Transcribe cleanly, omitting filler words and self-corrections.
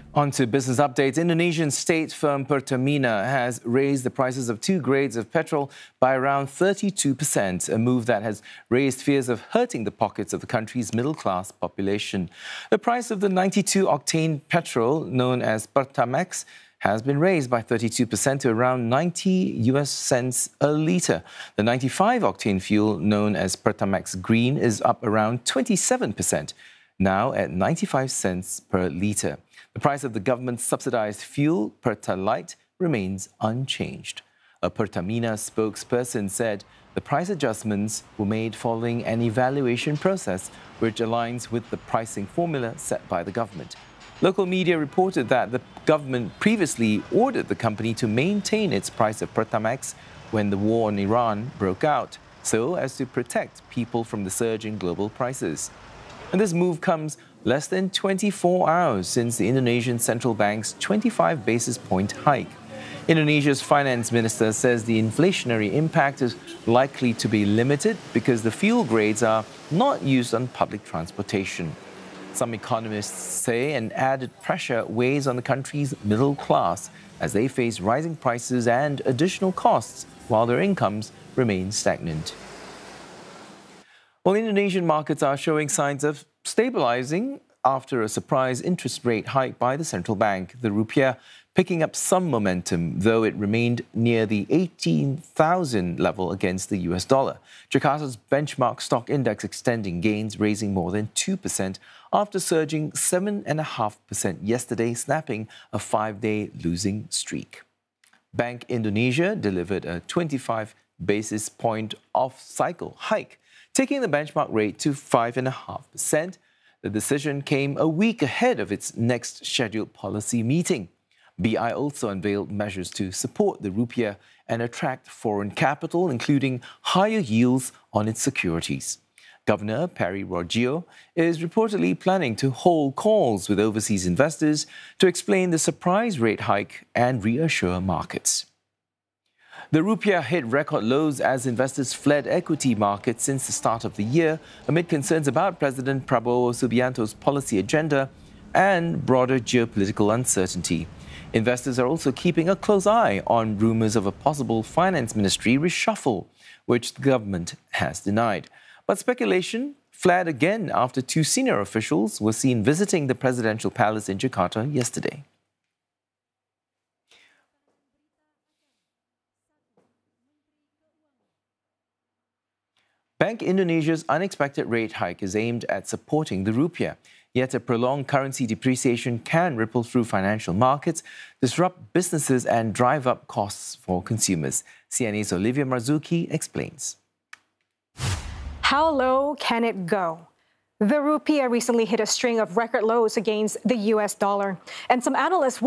On to business updates. Indonesian state firm Pertamina has raised the prices of two grades of petrol by around 32%, a move that has raised fears of hurting the pockets of the country's middle-class population. The price of the 92-octane petrol, known as Pertamax, has been raised by 32% to around 90 US cents a litre. The 95-octane fuel, known as Pertamax Green, is up around 27%, now at 95 cents per litre. The price of the government-subsidized fuel, Pertalite, remains unchanged. A Pertamina spokesperson said the price adjustments were made following an evaluation process which aligns with the pricing formula set by the government. Local media reported that the government previously ordered the company to maintain its price of Pertamax when the war on Iran broke out, so as to protect people from the surge in global prices. And this move comes less than 24 hours since the Indonesian Central Bank's 25 basis point hike. Indonesia's finance minister says the inflationary impact is likely to be limited because the fuel grades are not used on public transportation. Some economists say an added pressure weighs on the country's middle class as they face rising prices and additional costs while their incomes remain stagnant. Well, Indonesian markets are showing signs of stabilizing after a surprise interest rate hike by the central bank. The rupiah picking up some momentum, though it remained near the 18,000 level against the US dollar. Jakarta's benchmark stock index extending gains, raising more than 2% after surging 7.5% yesterday, snapping a 5-day losing streak. Bank Indonesia delivered a 25 basis point off-cycle hike, taking the benchmark rate to 5.5%. The decision came a week ahead of its next scheduled policy meeting. BI also unveiled measures to support the rupiah and attract foreign capital, including higher yields on its securities. Governor Perry Roggio is reportedly planning to hold calls with overseas investors to explain the surprise rate hike and reassure markets. The rupiah hit record lows as investors fled equity markets since the start of the year amid concerns about President Prabowo Subianto's policy agenda and broader geopolitical uncertainty. Investors are also keeping a close eye on rumours of a possible finance ministry reshuffle, which the government has denied. But speculation flared again after two senior officials were seen visiting the presidential palace in Jakarta yesterday. Bank Indonesia's unexpected rate hike is aimed at supporting the rupiah. Yet a prolonged currency depreciation can ripple through financial markets, disrupt businesses and drive up costs for consumers. CNA's Olivia Marzuki explains. How low can it go? The rupiah recently hit a string of record lows against the US dollar, and some analysts